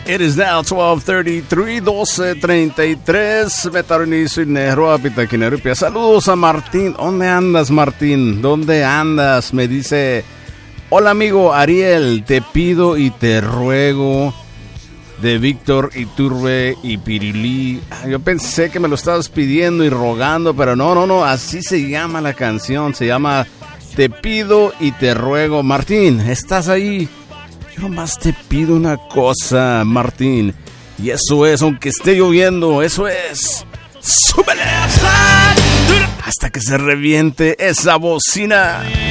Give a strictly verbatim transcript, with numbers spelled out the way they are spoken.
It is now twelve thirty-three, doce treinta y tres. Metaronizo y Nehru Apitaquinerupia. Saludos a Martín. ¿Dónde andas, Martín? ¿Dónde andas? Me dice: hola, amigo Ariel, te pido y te ruego, de Víctor Iturbe y Pirilí. Yo pensé que me lo estabas pidiendo y rogando, pero no, no, no. Así se llama la canción. Se llama Te pido y te ruego. Martín, ¿estás ahí? Yo nomás te pido una cosa, Martín, y eso es, aunque esté lloviendo, eso es, súbele hasta que se reviente esa bocina.